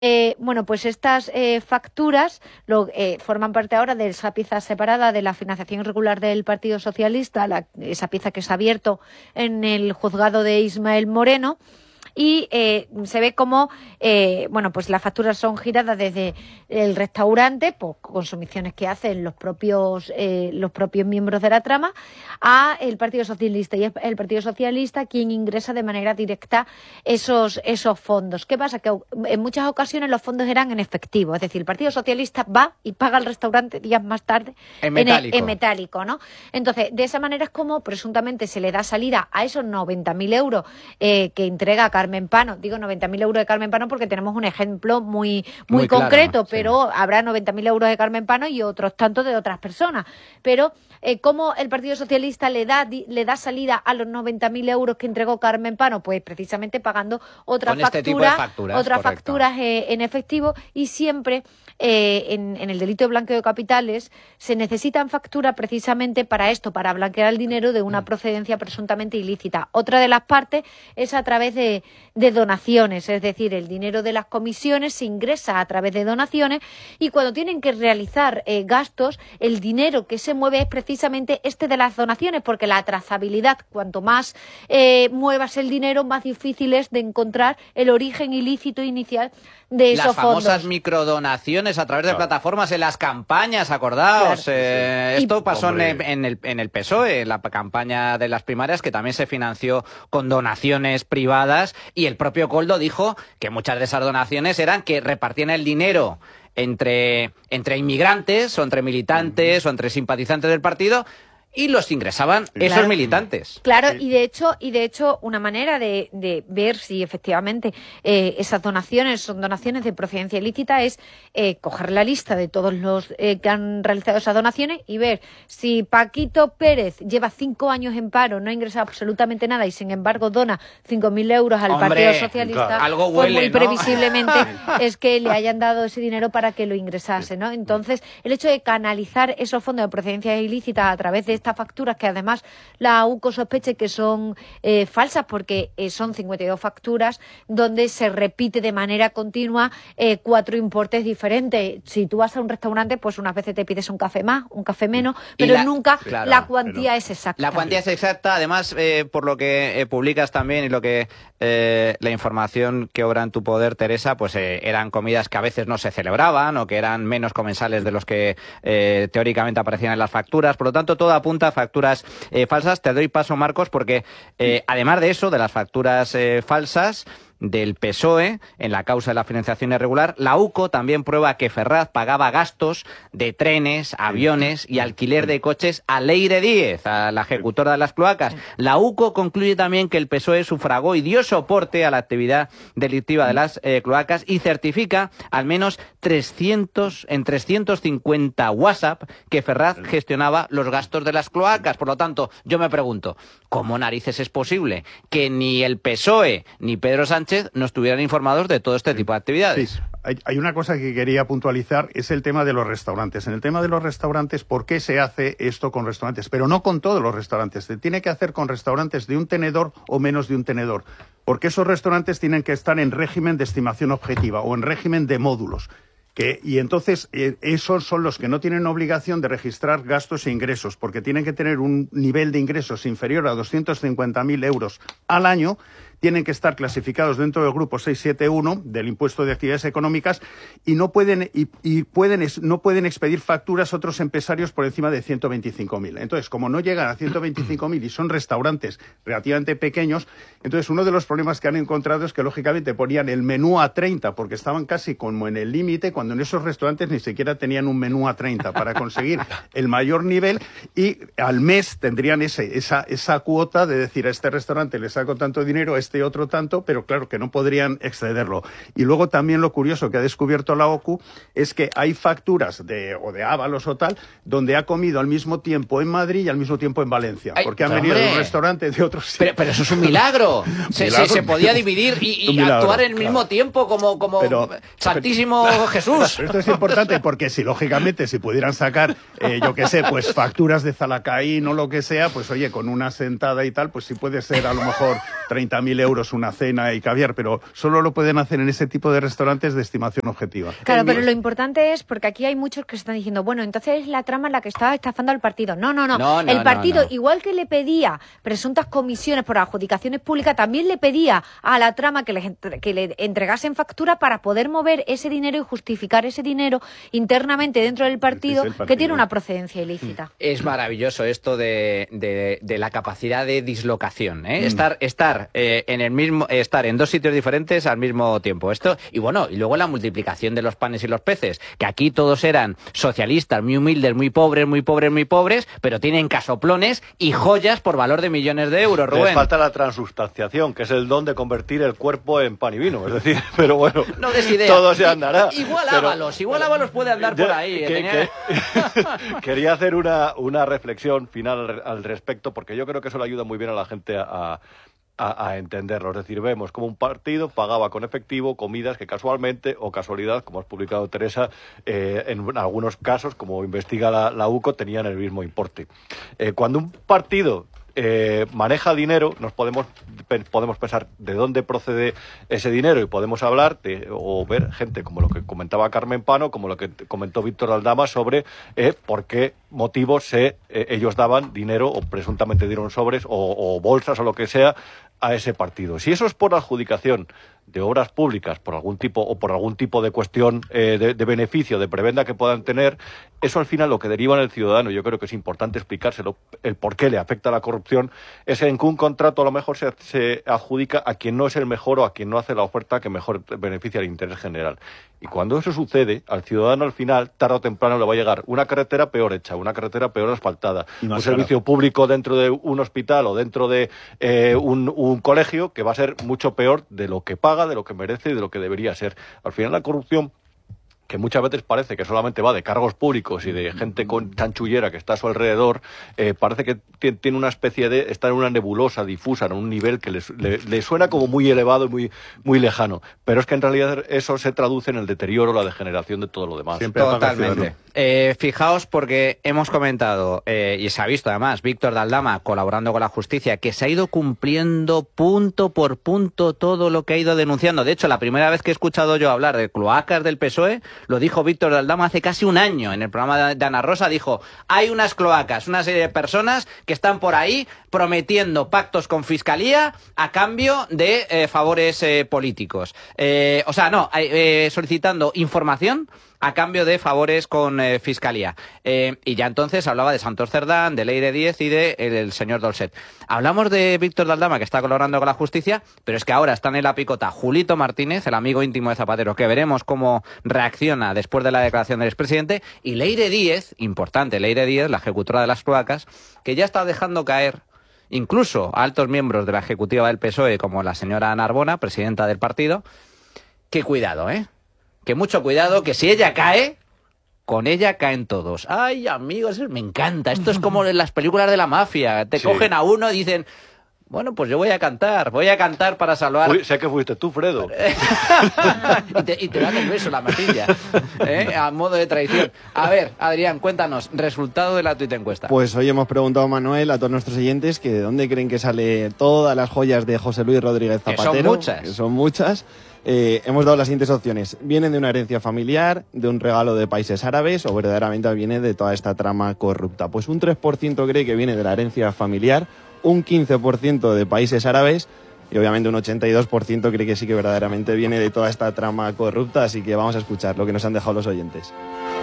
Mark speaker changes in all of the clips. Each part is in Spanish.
Speaker 1: Bueno, pues estas facturas forman parte ahora de esa pieza separada de la financiación irregular del Partido Socialista, esa pieza que se ha abierto en el juzgado de Ismael Moreno. Y se ve como bueno, pues las facturas son giradas desde el restaurante, pues, consumiciones que hacen los propios miembros de la trama, a el Partido Socialista, y es el Partido Socialista quien ingresa de manera directa esos fondos. ¿Qué pasa? Que en muchas ocasiones los fondos eran en efectivo, es decir, el Partido Socialista va y paga al restaurante días más tarde en metálico, ¿no? Entonces, de esa manera es como presuntamente se le da salida a esos 90.000 euros que entrega Carmen Pano. Digo 90.000 euros de Carmen Pano porque tenemos un ejemplo muy concreto, claro, pero sí, habrá 90.000 euros de Carmen Pano y otros tantos de otras personas. Pero ¿cómo el Partido Socialista le da salida a los 90.000 euros que entregó Carmen Pano? Pues precisamente pagando otras facturas en efectivo, y siempre en el delito de blanqueo de capitales se necesitan facturas precisamente para esto, para blanquear el dinero de una procedencia presuntamente ilícita. Otra de las partes es a través de donaciones, es decir, el dinero de las comisiones se ingresa a través de donaciones, y cuando tienen que realizar gastos, el dinero que se mueve es precisamente de las donaciones, porque la trazabilidad, cuanto más muevas el dinero, más difícil es de encontrar el origen ilícito inicial de esos fondos.
Speaker 2: Las famosas microdonaciones a través de plataformas en las campañas, acordaos. Claro. Esto pasó en el PSOE, en la campaña de las primarias, que también se financió con donaciones privadas, y el propio Koldo dijo que muchas de esas donaciones eran que repartían el dinero entre inmigrantes, o entre militantes, o entre simpatizantes del partido, y los ingresaban esos militantes.
Speaker 1: Claro, y de hecho una manera de ver si efectivamente esas donaciones son donaciones de procedencia ilícita es coger la lista de todos los que han realizado esas donaciones y ver si Paquito Pérez lleva 5 años en paro, no ha ingresado absolutamente nada y sin embargo dona 5.000 euros al Partido Socialista.
Speaker 2: Claro, algo huele,
Speaker 1: pues muy previsiblemente es que le hayan dado ese dinero para que lo ingresase, ¿no? Entonces, el hecho de canalizar esos fondos de procedencia ilícita a través de estas facturas, que además la UCO sospeche que son falsas, porque son 52 facturas donde se repite de manera continua 4 importes diferentes. Si tú vas a un restaurante, pues unas veces te pides un café más, un café menos, pero nunca la cuantía es exacta.
Speaker 2: La cuantía es exacta, además, por lo que publicas también y lo que la información que obra en tu poder, Teresa, pues eran comidas que a veces no se celebraban o que eran menos comensales de los que teóricamente aparecían en las facturas. Por lo tanto, todo apunta a facturas falsas. Te doy paso, Marcos, porque además de eso, de las facturas falsas del PSOE en la causa de la financiación irregular, la UCO también prueba que Ferraz pagaba gastos de trenes, aviones y alquiler de coches a Leire Díez, a la ejecutora de las cloacas. La UCO concluye también que el PSOE sufragó y dio soporte a la actividad delictiva de las cloacas, y certifica al menos 350 WhatsApp que Ferraz gestionaba los gastos de las cloacas. Por lo tanto, yo me pregunto, ¿cómo narices es posible que ni el PSOE ni Pedro Sánchez no estuvieran informados de todo este tipo de actividades?
Speaker 3: Sí. Hay una cosa que quería puntualizar, es el tema de los restaurantes. En el tema de los restaurantes, ¿por qué se hace esto con restaurantes? Pero no con todos los restaurantes. Se tiene que hacer con restaurantes de un tenedor o menos de un tenedor. Porque esos restaurantes tienen que estar en régimen de estimación objetiva o en régimen de módulos. Y entonces esos son los que no tienen obligación de registrar gastos e ingresos, porque tienen que tener un nivel de ingresos inferior a 250.000 euros al año. Tienen que estar clasificados dentro del grupo 671 del impuesto de actividades económicas, y no pueden expedir facturas otros empresarios por encima de 125.000. Entonces, como no llegan a 125.000 y son restaurantes relativamente pequeños, entonces uno de los problemas que han encontrado es que lógicamente ponían el menú a 30 porque estaban casi como en el límite, cuando en esos restaurantes ni siquiera tenían un menú a 30 para conseguir el mayor nivel, y al mes tendrían esa cuota de decir, a este restaurante le saco tanto dinero, otro tanto, pero claro que no podrían excederlo. Y luego también lo curioso que ha descubierto la OCU es que hay facturas de Ábalos o tal, donde ha comido al mismo tiempo en Madrid y al mismo tiempo en Valencia, porque han venido de un restaurante de otros sitios.
Speaker 2: Pero eso es un milagro. Se podía dividir y actuar en el mismo tiempo como Santísimo Jesús.
Speaker 3: Pero esto es importante porque si lógicamente si pudieran sacar, yo qué sé, pues facturas de Zalacaín o lo que sea, pues oye, con una sentada y tal, pues sí puede ser a lo mejor 30.000 euros una cena y caviar, pero solo lo pueden hacer en ese tipo de restaurantes de estimación objetiva.
Speaker 1: Claro, pero lo importante es, porque aquí hay muchos que están diciendo, bueno, entonces es la trama en la que estaba estafando al partido. No. El partido, igual que le pedía presuntas comisiones por adjudicaciones públicas, también le pedía a la trama que le entregasen factura para poder mover ese dinero y justificar ese dinero internamente dentro del partido, que tiene una procedencia ilícita.
Speaker 2: Es maravilloso esto de la capacidad de dislocación, ¿eh? Estar en dos sitios diferentes al mismo tiempo. Esto, y luego la multiplicación de los panes y los peces, que aquí todos eran socialistas, muy humildes, muy pobres, pero tienen casoplones y joyas por valor de millones de euros, Rubén.
Speaker 4: Les falta la transubstanciación, que es el don de convertir el cuerpo en pan y vino, es decir, pero bueno,
Speaker 2: no des idea.
Speaker 4: Todo se andará.
Speaker 2: Igual Ábalos puede andar por ahí.
Speaker 4: Quería hacer una reflexión final al respecto, porque yo creo que eso le ayuda muy bien a la gente a entenderlo. Es decir, vemos como un partido pagaba con efectivo comidas que casualmente o casualidad, como has publicado Teresa, en algunos casos, como investiga la UCO, tenían el mismo importe. Cuando un partido maneja dinero, nos podemos pensar de dónde procede ese dinero y podemos hablar o ver gente como lo que comentaba Carmen Pano, como lo que comentó Víctor Aldama sobre por qué motivos ellos daban dinero o presuntamente dieron sobres o bolsas o lo que sea a ese partido. Si eso es por adjudicación de obras públicas por algún tipo de cuestión de beneficio, de prebenda que puedan tener, eso al final lo que deriva en el ciudadano, yo creo que es importante explicárselo, el por qué le afecta la corrupción, es en que un contrato a lo mejor se adjudica a quien no es el mejor o a quien no hace la oferta que mejor beneficia el interés general. Y cuando eso sucede, al ciudadano al final, tarde o temprano le va a llegar una carretera peor hecha, una carretera peor asfaltada, un servicio público dentro de un hospital o dentro de un colegio que va a ser mucho peor de lo que paga, de lo que merece y de lo que debería ser. Al final la corrupción, que muchas veces parece que solamente va de cargos públicos y de gente con chanchullera que está a su alrededor, parece que tiene una especie de estar en una nebulosa difusa, en un nivel que le suena como muy elevado y muy lejano. Pero es que en realidad eso se traduce en el deterioro, la degeneración de todo lo demás.
Speaker 2: Totalmente. Fijaos, porque hemos comentado, y se ha visto además, Víctor Aldama colaborando con la justicia, que se ha ido cumpliendo punto por punto todo lo que ha ido denunciando. De hecho, la primera vez que he escuchado yo hablar de cloacas del PSOE, lo dijo Víctor Aldama hace casi un año. En el programa de Ana Rosa dijo, hay unas cloacas, una serie de personas que están por ahí prometiendo pactos con Fiscalía a cambio de favores políticos. Solicitando información a cambio de favores con Fiscalía. Y ya entonces hablaba de Santos Cerdán, de Leire Díez y del señor Dolcet. Hablamos de Víctor Aldama, que está colaborando con la justicia, pero es que ahora están en la picota Julito Martínez, el amigo íntimo de Zapatero, que veremos cómo reacciona después de la declaración del expresidente, y Leire Díez, importante, Leire Díez, la ejecutora de las cloacas, que ya está dejando caer incluso a altos miembros de la ejecutiva del PSOE, como la señora Narbona, presidenta del partido, que cuidado, que mucho cuidado, que si ella cae, con ella caen todos. Ay, amigos, me encanta. Esto es como en las películas de la mafia. Te cogen a uno y dicen, bueno, pues yo voy a cantar para salvar...
Speaker 4: Sé que fuiste tú, Fredo.
Speaker 2: y te dan el beso, la matilla, a modo de traición. A ver, Adrián, cuéntanos, resultado de la tuita encuesta.
Speaker 5: Pues hoy hemos preguntado a Manuel, a todos nuestros oyentes, que de dónde creen que sale todas las joyas de José Luis Rodríguez Zapatero.
Speaker 2: Que
Speaker 5: son muchas. Hemos dado las siguientes opciones. ¿Vienen de una herencia familiar, de un regalo de países árabes o verdaderamente viene de toda esta trama corrupta? Pues un 3% cree que viene de la herencia familiar, un 15% de países árabes y obviamente un 82% cree que sí que verdaderamente viene de toda esta trama corrupta. Así que vamos a escuchar lo que nos han dejado los oyentes.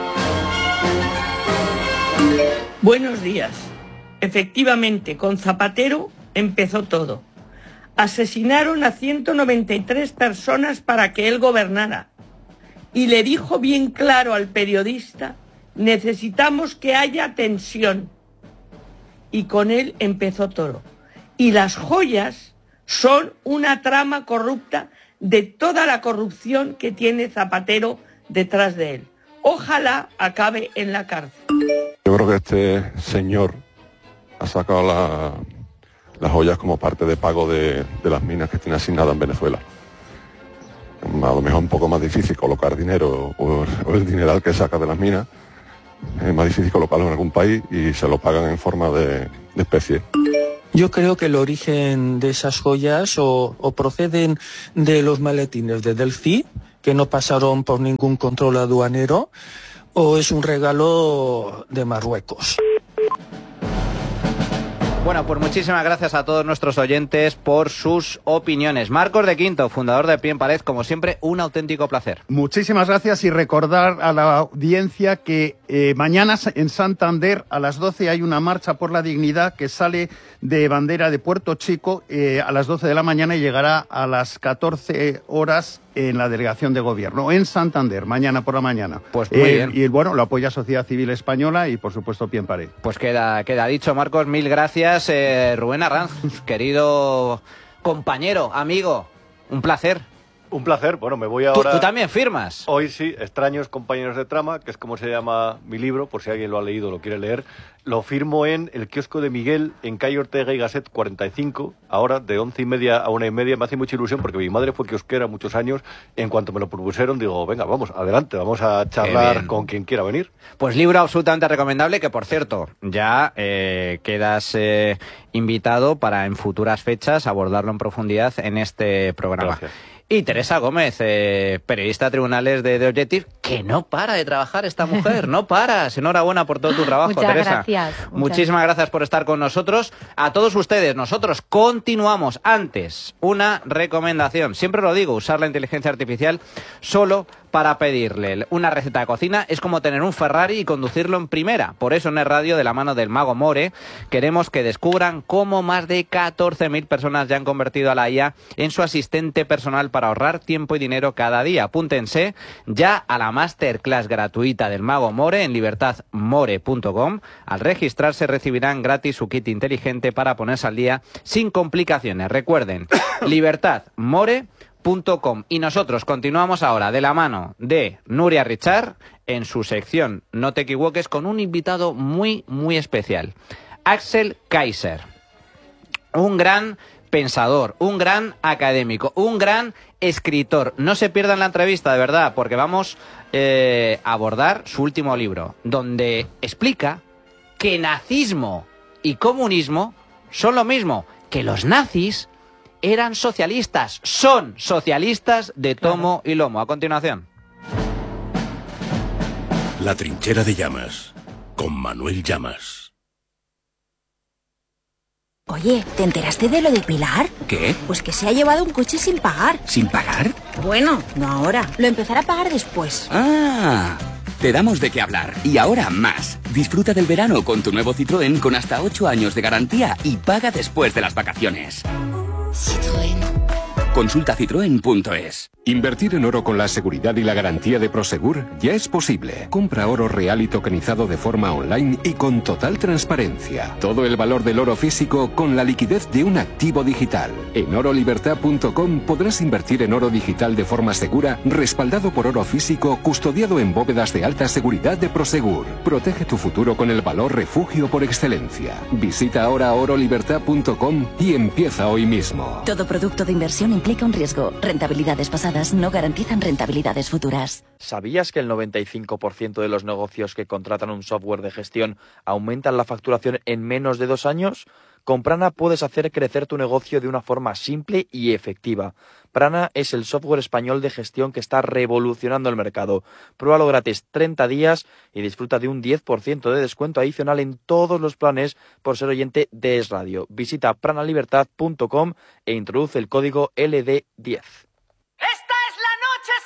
Speaker 6: Buenos días. Efectivamente, con Zapatero empezó todo. Asesinaron a 193 personas para que él gobernara. Y le dijo bien claro al periodista, necesitamos que haya tensión. Y con él empezó todo. Y las joyas son una trama corrupta de toda la corrupción que tiene Zapatero detrás de él. Ojalá acabe en la cárcel.
Speaker 7: Yo creo que este señor ha sacado las joyas como parte de pago de las minas que tiene asignadas en Venezuela. A lo mejor un poco más difícil colocar dinero o el dineral que saca de las minas. Es más difícil colocarlo en algún país y se lo pagan en forma de especie.
Speaker 8: Yo creo que el origen de esas joyas o proceden de los maletines de Delphi, que no pasaron por ningún control aduanero, o es un regalo de Marruecos.
Speaker 2: Bueno, pues muchísimas gracias a todos nuestros oyentes por sus opiniones. Marcos de Quinto, fundador de Pie en Pared, como siempre, un auténtico placer.
Speaker 3: Muchísimas gracias y recordar a la audiencia que mañana en Santander a las 12 hay una marcha por la dignidad que sale de Bandera de Puerto Chico a las 12 de la mañana y llegará a las 14 horas en la delegación de gobierno, en Santander, mañana por la mañana.
Speaker 2: Pues muy bien.
Speaker 3: Y bueno, lo apoya Sociedad Civil Española y por supuesto Pie en Pared.
Speaker 2: Pues queda dicho, Marcos, mil gracias. Rubén Arranz, querido compañero, amigo, un placer.
Speaker 4: Un placer, bueno, me voy ahora...
Speaker 2: ¿Tú también firmas?
Speaker 4: Hoy sí, Extraños compañeros de trama, que es como se llama mi libro, por si alguien lo ha leído o lo quiere leer. Lo firmo en el kiosco de Miguel, en calle Ortega y Gasset 45, ahora de 11:30 a 1:30. Me hace mucha ilusión porque mi madre fue kiosquera muchos años. En cuanto me lo propusieron, digo, venga, vamos, adelante, vamos a charlar con quien quiera venir.
Speaker 2: Pues libro absolutamente recomendable, que por cierto, ya quedas invitado para en futuras fechas abordarlo en profundidad en este programa.
Speaker 4: Gracias.
Speaker 2: Y Teresa Gómez, periodista de tribunales de Objective, que no para de trabajar esta mujer, no paras. Enhorabuena por todo tu trabajo,
Speaker 1: Muchas
Speaker 2: Teresa.
Speaker 1: Gracias.
Speaker 2: Muchísimas gracias por estar con nosotros. A todos ustedes, nosotros continuamos. Antes, una recomendación. Siempre lo digo, usar la inteligencia artificial solo para pedirle una receta de cocina es como tener un Ferrari y conducirlo en primera. Por eso en el radio, de la mano del mago More, queremos que descubran cómo más de 14.000 personas ya han convertido a la IA en su asistente personal para ahorrar tiempo y dinero cada día. Apúntense ya a la masterclass gratuita del mago More en libertadmore.com. Al registrarse recibirán gratis su kit inteligente para ponerse al día sin complicaciones. Recuerden, libertadmore.com. Y nosotros continuamos ahora de la mano de Nuria Richard en su sección No te equivoques, con un invitado muy, muy especial. Axel Kaiser, un gran pensador, un gran académico, un gran escritor. No se pierdan la entrevista, de verdad, porque vamos a abordar su último libro, donde explica que nazismo y comunismo son lo mismo, que los nazis eran socialistas, son socialistas de tomo y lomo. A continuación.
Speaker 9: La trinchera de Llamas, con Manuel Llamas.
Speaker 10: Oye, ¿te enteraste de lo de Pilar?
Speaker 9: ¿Qué?
Speaker 10: Pues que se ha llevado un coche sin pagar.
Speaker 9: ¿Sin pagar?
Speaker 10: Bueno, no ahora. Lo empezará a pagar después.
Speaker 9: ¡Ah! Te damos de qué hablar. Y ahora más. Disfruta del verano con tu nuevo Citroën con hasta 8 años de garantía y paga después de las vacaciones.
Speaker 10: Citroën.
Speaker 9: Consulta citroen.es.
Speaker 11: Invertir en oro con la seguridad y la garantía de Prosegur ya es posible. Compra oro real y tokenizado de forma online y con total transparencia. Todo el valor del oro físico con la liquidez de un activo digital. En orolibertad.com podrás invertir en oro digital de forma segura, respaldado por oro físico, custodiado en bóvedas de alta seguridad de Prosegur. Protege tu futuro con el valor refugio por excelencia. Visita ahora orolibertad.com y empieza hoy mismo.
Speaker 10: Todo producto de inversión implica un riesgo. Rentabilidades pasadas no garantizan rentabilidades futuras.
Speaker 12: ¿Sabías que el 95% de los negocios que contratan un software de gestión aumentan la facturación en menos de 2 años? Con Prana puedes hacer crecer tu negocio de una forma simple y efectiva. Prana es el software español de gestión que está revolucionando el mercado. Pruébalo gratis 30 días y disfruta de un 10% de descuento adicional en todos los planes por ser oyente de Es Radio. Visita pranalibertad.com e introduce el código LD10.